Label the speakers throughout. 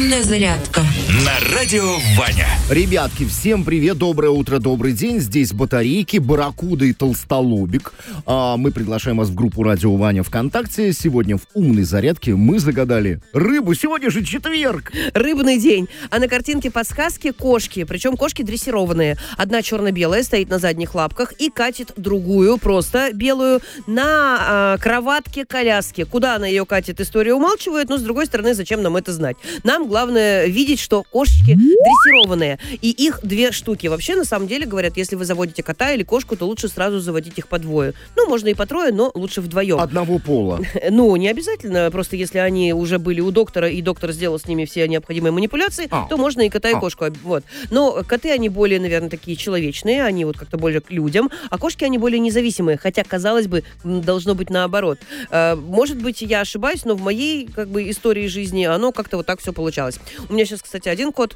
Speaker 1: Умная зарядка
Speaker 2: на радио Ваня.
Speaker 3: Ребятки, всем привет, доброе утро, добрый день. Здесь батарейки, барракуда и толстолобик. Мы приглашаем вас в группу Радио Ваня ВКонтакте. Сегодня в умной зарядке мы загадали рыбу. Сегодня же четверг.
Speaker 4: Рыбный день. А на картинке подсказки кошки. Причем кошки дрессированные. Одна черно-белая стоит на задних лапках и катит другую, просто белую, на кроватке коляски. Куда она ее катит, история умалчивает, но с другой стороны, зачем нам это знать? Нам главное видеть, что кошечки дрессированные. И их 2 штуки. Вообще, на самом деле, говорят, если вы заводите кота или кошку, то лучше сразу заводить их по 2. Ну, можно и по 3, но лучше вдвоем.
Speaker 3: Одного пола.
Speaker 4: Ну, не обязательно. Просто если они уже были у доктора, и доктор сделал с ними все необходимые манипуляции, то можно и кота, и кошку. Вот. Но коты, они более, наверное, такие человечные, они вот как-то более к людям, а кошки, они более независимые. Хотя, казалось бы, должно быть наоборот. Может быть, я ошибаюсь, но в моей истории жизни оно как-то вот так все получалось. У меня сейчас, кстати, 1 кот,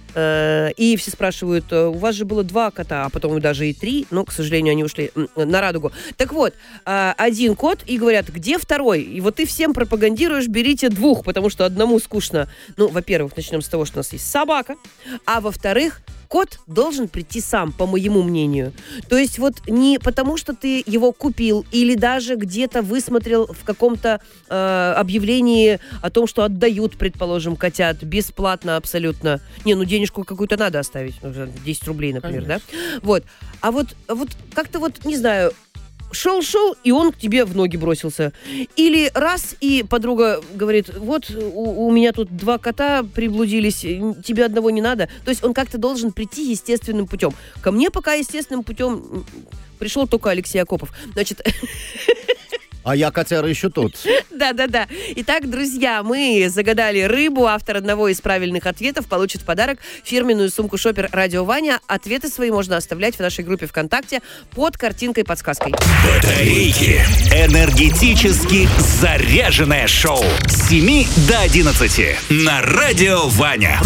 Speaker 4: и все спрашивают, у вас же было 2 кота, а потом даже и 3, но, к сожалению, они ушли на радугу. Так вот, 1 кот, и говорят, где 2? И вот ты всем пропагандируешь, берите 2, потому что одному скучно. Ну, во-первых, начнем с того, что у нас есть собака, а во-вторых, кот должен прийти сам, по моему мнению. То есть вот не потому, что ты его купил или даже где-то высмотрел в каком-то объявлении о том, что отдают, предположим, котят бесплатно абсолютно. Не, ну денежку какую-то надо оставить, 10 рублей, например, конечно. Да? Вот. А вот как-то вот, не знаю, шел, и он к тебе в ноги бросился. Или раз, и подруга говорит, вот у меня тут 2 кота приблудились, тебе одного не надо. То есть он как-то должен прийти естественным путем. Ко мне пока естественным путем пришел только Алексей Акопов. Значит...
Speaker 3: А я котяра еще тот.
Speaker 4: Да. Итак, друзья, мы загадали рыбу. Автор одного из правильных ответов получит в подарок фирменную сумку «Шопер Радио Ваня». Ответы свои можно оставлять в нашей группе ВКонтакте под картинкой-подсказкой.
Speaker 2: Батарейки. Энергетически заряженное шоу с 7 до 11 на радио Ваня.